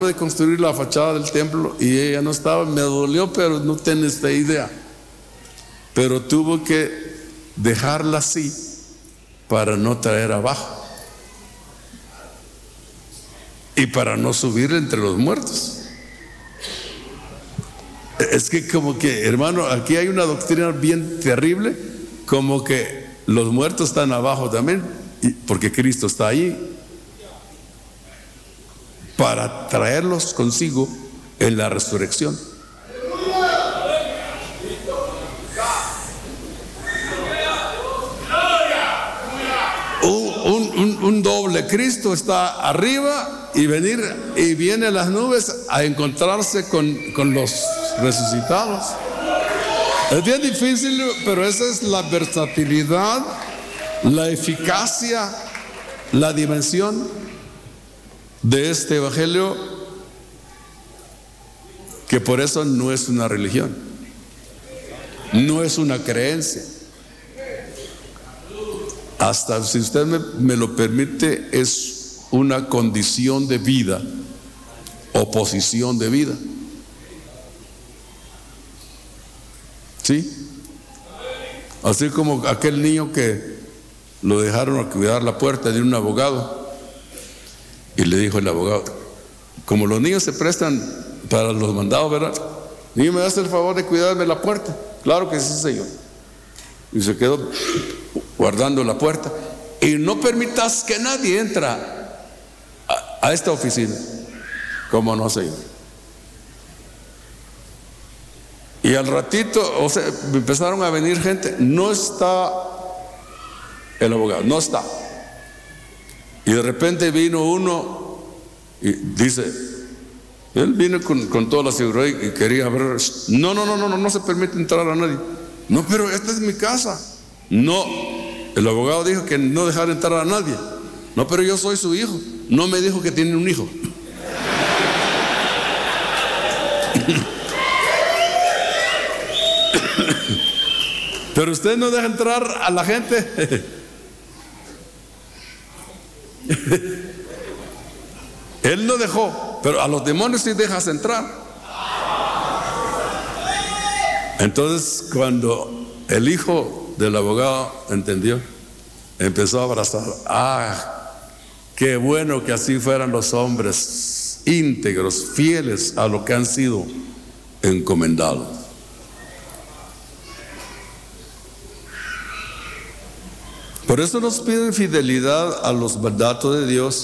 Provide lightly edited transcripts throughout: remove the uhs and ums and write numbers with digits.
de construir la fachada del templo y ella no estaba. Me dolió, pero no tenés esta idea. Pero tuvo que dejarla así para no traer abajo y para no subir entre los muertos. Es que como que, hermano, aquí hay una doctrina bien terrible, como que los muertos están abajo también, porque Cristo está ahí para traerlos consigo en la resurrección. Un doble. Cristo está arriba y viene a las nubes a encontrarse con los resucitados. Es bien difícil, pero esa es la versatilidad, la eficacia, la dimensión de este evangelio, que por eso no es una religión, no es una creencia. Hasta, si usted me lo permite, es una condición de vida o posición de vida. ¿Sí? Así como aquel niño que lo dejaron a cuidar la puerta de un abogado, y le dijo el abogado, como los niños se prestan para los mandados, ¿verdad? Niño, ¿me das el favor de cuidarme la puerta? Claro que sí, señor. Y se quedó guardando la puerta. Y no permitas que nadie entre a esta oficina. ¿Cómo no, señor? Y al ratito, o sea, empezaron a venir gente. No está el abogado, no está. Y de repente vino uno y dice, él vino con toda la seguridad y quería ver. No se permite entrar a nadie. No, pero esta es mi casa. No, el abogado dijo que no dejara entrar a nadie. No, pero yo soy su hijo. No me dijo que tiene un hijo. Pero usted no deja entrar a la gente. Él no dejó, pero a los demonios sí dejas entrar. Entonces, cuando el hijo del abogado entendió, empezó a abrazar. Qué bueno que así fueran los hombres íntegros, fieles a lo que han sido encomendados. Por eso nos piden fidelidad a los mandatos de Dios.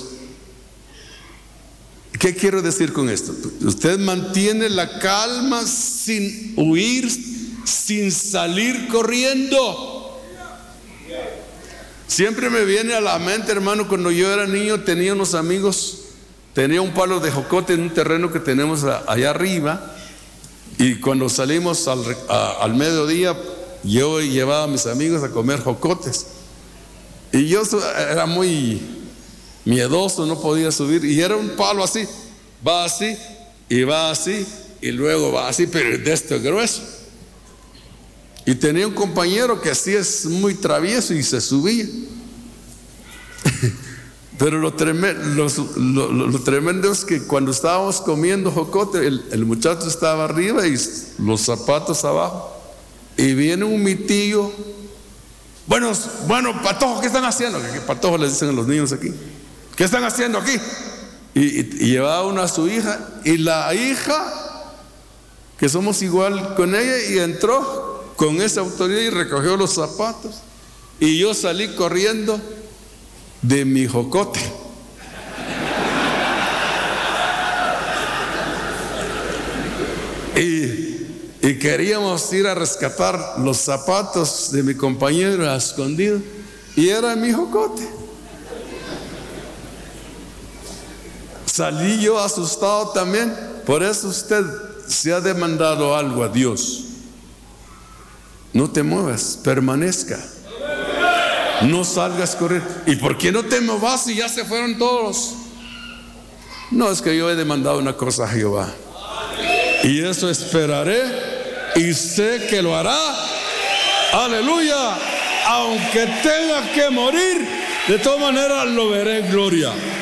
¿Qué quiero decir con esto? Usted mantiene la calma sin huir, sin salir corriendo. Siempre me viene a la mente, hermano, cuando yo era niño tenía unos amigos, tenía un palo de jocote en un terreno que tenemos allá arriba, y cuando salimos al mediodía, yo llevaba a mis amigos a comer jocotes. Y yo era muy miedoso, no podía subir, y era un palo así, va así y va así y luego va así, pero de este grueso. Y tenía un compañero que así es muy travieso y se subía. Pero lo tremendo es que cuando estábamos comiendo jocote, el muchacho estaba arriba y los zapatos abajo, y viene un mitillo. Bueno, patojo, ¿qué están haciendo? ¿Qué patojo les dicen a los niños aquí? ¿Qué están haciendo aquí? Y llevaba uno a su hija, y la hija, que somos igual con ella, y entró con esa autoridad y recogió los zapatos. Y yo salí corriendo de mi jocote. Y queríamos ir a rescatar los zapatos de mi compañero a escondido, y era mi jocote. Salí yo asustado también. Por eso usted, si ha demandado algo a Dios, no te muevas, permanezca. No salgas corriendo. ¿Y por qué no te muevas si ya se fueron todos? No, es que yo he demandado una cosa a Jehová, y eso esperaré, y sé que lo hará. Aleluya. Aunque tenga que morir, de todas maneras lo veré en gloria.